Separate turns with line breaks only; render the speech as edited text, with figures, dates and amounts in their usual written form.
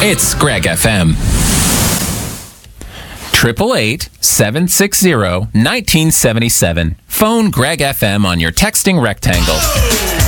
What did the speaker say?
It's Greg FM. 888-760-1977. Phone Greg FM on your texting rectangle.